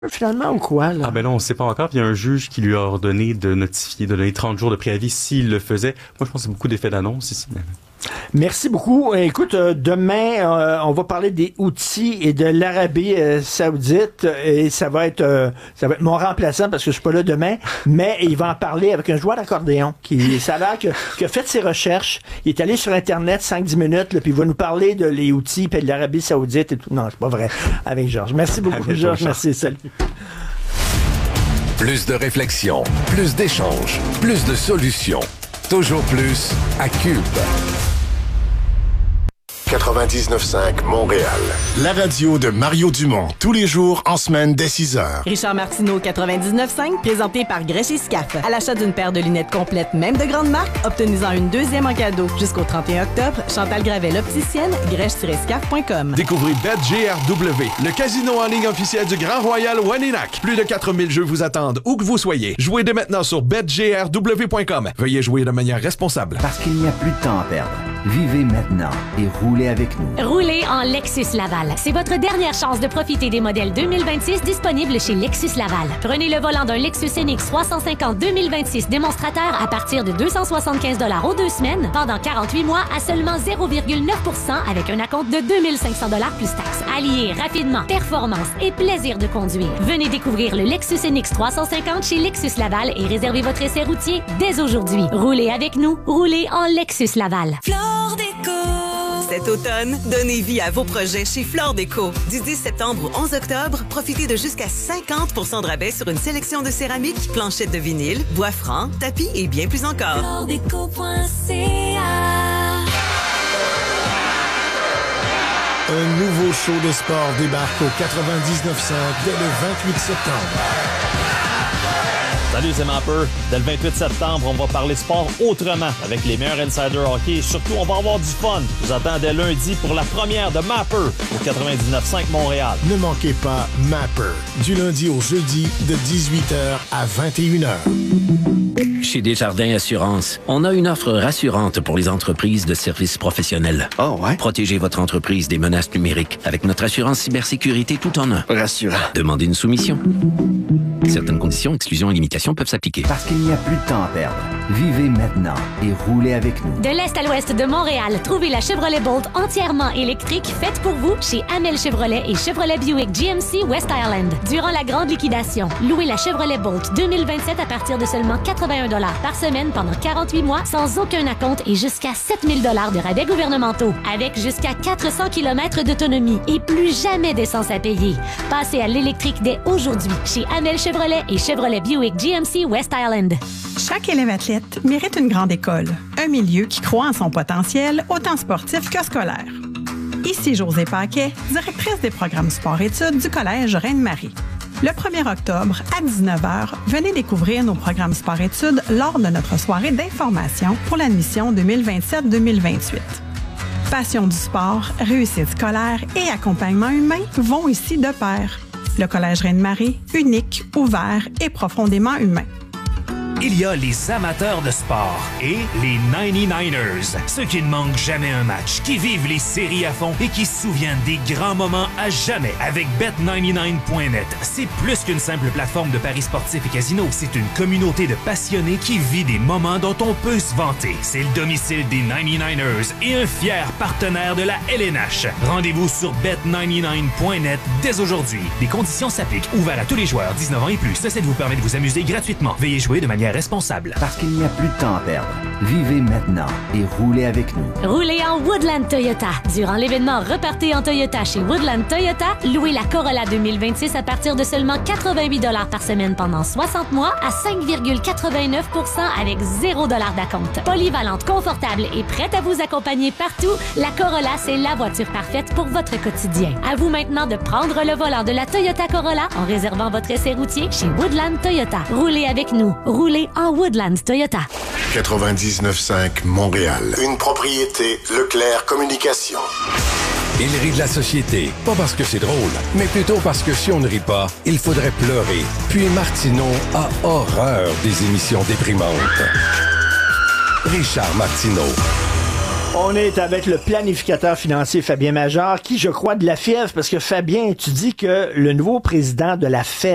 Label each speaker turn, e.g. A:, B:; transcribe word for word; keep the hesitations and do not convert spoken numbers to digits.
A: finalement ou quoi, là?
B: Ah ben là, on ne sait pas encore. Il y a un juge qui lui a ordonné de notifier, de donner trente jours de préavis s'il le faisait. Moi, je pense que c'est beaucoup d'effets d'annonce ici.
A: Merci beaucoup. Écoute, euh, demain, euh, on va parler des Houthis et de l'Arabie euh, Saoudite et ça va être euh, ça va être mon remplaçant parce que je suis pas là demain, mais il va en parler avec un joueur d'accordéon qui, ça a l'air que, qui a fait ses recherches. Il est allé sur Internet cinq dix minutes, là, puis il va nous parler de les Houthis et de l'Arabie Saoudite et tout. Non, c'est pas vrai. Avec Georges. Merci beaucoup, avec Georges. Merci. Salut.
C: Plus de réflexion, plus d'échanges, plus de solutions. Toujours plus à Cube. quatre-vingt-dix-neuf cinq Montréal. La radio de Mario Dumont. Tous les jours en semaine dès six heures.
D: Richard Martineau, quatre-vingt-dix-neuf cinq, présenté par Grèche et Scaf. À l'achat d'une paire de lunettes complètes, même de grande marque, obtenez-en une deuxième en cadeau. Jusqu'au trente et un octobre, Chantal Gravel, opticienne, grèche tiret scaf point com.
E: Découvrez BetGRW, le casino en ligne officiel du Grand Royal Waninak. Plus de quatre mille jeux vous attendent, où que vous soyez. Jouez dès maintenant sur bet G R W point com. Veuillez jouer de manière responsable.
F: Parce qu'il n'y a plus de temps à perdre. Vivez maintenant et roulez avec nous.
G: Roulez en Lexus Laval. C'est votre dernière chance de profiter des modèles deux mille vingt-six disponibles chez Lexus Laval. Prenez le volant d'un Lexus N X trois cent cinquante deux mille vingt-six démonstrateur à partir de deux cent soixante-quinze dollars aux deux semaines pendant quarante-huit mois à seulement zéro virgule neuf pour cent avec un acompte de deux mille cinq cents dollars plus taxes. Alliez rapidement performance et plaisir de conduire. Venez découvrir le Lexus N X trois cent cinquante chez Lexus Laval et réservez votre essai routier dès aujourd'hui. Roulez avec nous. Roulez en Lexus Laval.
D: Flore Déco. Cet automne, donnez vie à vos projets chez Flore Déco. Du dix septembre au onze octobre, profitez de jusqu'à cinquante pour cent de rabais sur une sélection de céramique, planchettes de vinyle, bois franc, tapis et bien plus encore. flore déco point c a
H: Un nouveau show de sport débarque au quatre-vingt-dix-neuf cinq dès le vingt-huit septembre.
I: Salut, c'est Mapper. Dès le vingt-huit septembre, on va parler sport autrement avec les meilleurs insiders hockey et surtout, on va avoir du fun. Je vous attends dès lundi pour la première de Mapper au quatre-vingt-dix-neuf cinq Montréal.
H: Ne manquez pas Mapper du lundi au jeudi de dix-huit heures à vingt et une heures.
J: Chez Desjardins Assurance, on a une offre rassurante pour les entreprises de services professionnels.
K: Oh ouais?
J: Protégez votre entreprise des menaces numériques avec notre assurance cybersécurité tout en un.
K: Rassurant.
J: Demandez une soumission. Certaines conditions, exclusions et limitations peuvent s'appliquer.
F: Parce qu'il n'y a plus de temps à perdre. Vivez maintenant et roulez avec nous.
G: De l'Est à l'Ouest de Montréal, trouvez la Chevrolet Bolt entièrement électrique faite pour vous chez Amel Chevrolet et Chevrolet Buick G M C West Island. Durant la grande liquidation, louez la Chevrolet Bolt deux mille vingt-sept à partir de seulement quatre-vingt-un dollars par semaine pendant quarante-huit mois sans aucun acompte et jusqu'à sept mille dollars de rabais gouvernementaux. Avec jusqu'à quatre cents kilomètres d'autonomie et plus jamais d'essence à payer. Passez à l'électrique dès aujourd'hui chez Amel Chevrolet et Chevrolet Buick G M C West Island.
L: Chaque élève athlète mérite une grande école, un milieu qui croit en son potentiel, autant sportif que scolaire. Ici Josée Paquet, directrice des programmes sport-études du Collège Reine-Marie. Le premier octobre, à dix-neuf heures, venez découvrir nos programmes sport-études lors de notre soirée d'information pour l'admission deux mille vingt-sept deux mille vingt-huit. Passion du sport, réussite scolaire et accompagnement humain vont ici de pair. Le Collège Reine-Marie, unique, ouvert et profondément humain.
M: Il y a les amateurs de sport et les ninety-niners, ceux qui ne manquent jamais un match, qui vivent les séries à fond et qui se souviennent des grands moments à jamais avec bet quatre-vingt-dix-neuf point net. C'est plus qu'une simple plateforme de paris sportifs et casino, c'est une communauté de passionnés qui vit des moments dont on peut se vanter. C'est le domicile des ninety-niners et un fier partenaire de la L N H. Rendez-vous sur bet quatre-vingt-dix-neuf point net dès aujourd'hui. Les conditions s'appliquent, ouvert à tous les joueurs dix-neuf ans et plus. Ceci vous permet de vous amuser gratuitement. Veuillez jouer de manière responsable.
F: Parce qu'il n'y a plus de temps à perdre. Vivez maintenant et roulez avec nous.
G: Roulez en Woodland Toyota. Durant l'événement Repartez en Toyota chez Woodland Toyota, louez la Corolla deux mille vingt-six à partir de seulement quatre-vingt-huit dollars par semaine pendant soixante mois à cinq virgule quatre-vingt-neuf pour cent avec zéro dollar d'acompte. Polyvalente, confortable et prête à vous accompagner partout, la Corolla, c'est la voiture parfaite pour votre quotidien. À vous maintenant de prendre le volant de la Toyota Corolla en réservant votre essai routier chez Woodland Toyota. Roulez avec nous. Roulez en Woodland Toyota.
C: quatre-vingt-dix-neuf cinq Montréal. Une propriété Leclerc Communication.
N: Il rit de la société, pas parce que c'est drôle, mais plutôt parce que si on ne rit pas, il faudrait pleurer. Puis Martineau a horreur des émissions déprimantes. Richard Martineau.
A: On est avec le planificateur financier Fabien Major, qui, je crois, de la fièvre, parce que Fabien, tu dis que le nouveau président de la Fed